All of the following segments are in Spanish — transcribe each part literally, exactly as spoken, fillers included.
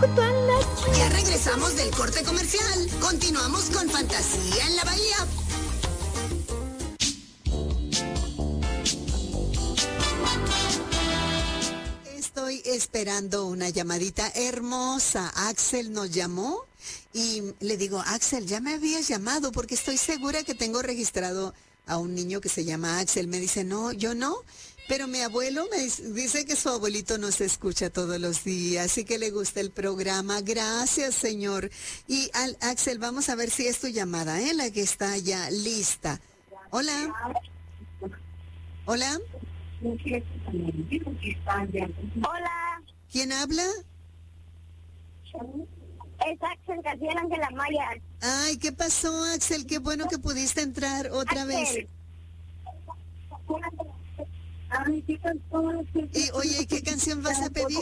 Ya regresamos del corte comercial. Continuamos con Fantasía en la Bahía. Estoy esperando una llamadita hermosa. Axel nos llamó y le digo, Axel, ya me habías llamado porque estoy segura que tengo registrado a un niño que se llama Axel. Me dice, no, yo no. Pero mi abuelo me dice que su abuelito nos escucha todos los días y que le gusta el programa. Gracias, señor. Y al, Axel, vamos a ver si es tu llamada, ¿eh? La que está ya lista. Hola. Hola. Hola. ¿Quién habla? Es Axel García Ángela Maya. Ay, ¿qué pasó, Axel? Qué bueno que pudiste entrar otra Axel. vez. Y oye, ¿qué canción vas a pedir?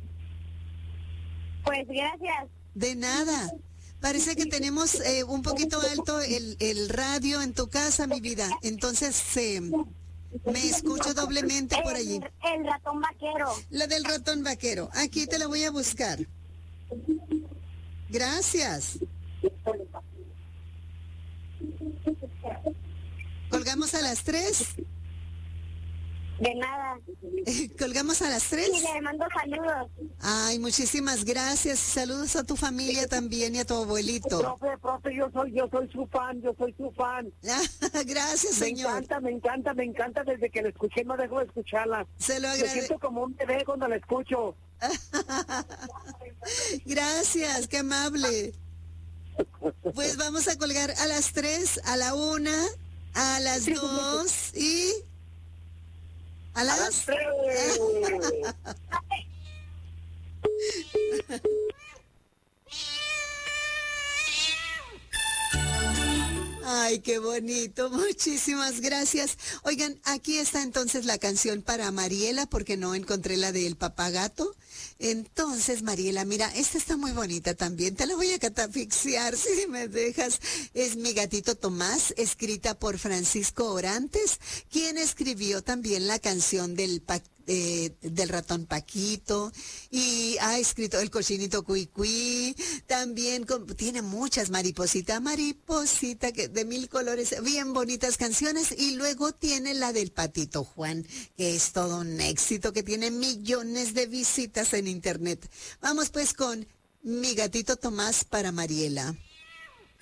Pues gracias. De nada. Parece que tenemos eh, un poquito alto el, el radio en tu casa, mi vida. Entonces, eh, me escucho doblemente por allí. El, el ratón vaquero. La del ratón vaquero. Aquí te la voy a buscar. Gracias. ¿Colgamos a las tres? De nada. ¿Colgamos a las tres? Y le mando saludos. Ay, muchísimas gracias. Saludos a tu familia también y a tu abuelito. Profe, profe, yo soy, yo soy su fan, yo soy su fan. Gracias, Me señor. encanta, me encanta, me encanta. Desde que la escuché no dejo de escucharla. Se lo Me agradezco. siento como un bebé cuando la escucho. Gracias, qué amable. Pues vamos a colgar a las tres, a la una, a las dos y... ¿A las? A las tres. Ay, qué bonito. Muchísimas gracias. Oigan, aquí está entonces la canción para Mariela, porque no encontré la del papagato. Entonces, Mariela, mira, esta está muy bonita también. Te la voy a catafixiar, si me dejas. Es Mi Gatito Tomás, escrita por Francisco Orantes, quien escribió también la canción del pa Eh, del ratón Paquito, y ha escrito El Cochinito Cuicuí, también con, tiene muchas, Mariposita, Mariposita, que de mil colores, bien bonitas canciones, y luego tiene la del Patito Juan, que es todo un éxito, que tiene millones de visitas en internet. Vamos pues con Mi Gatito Tomás para Mariela.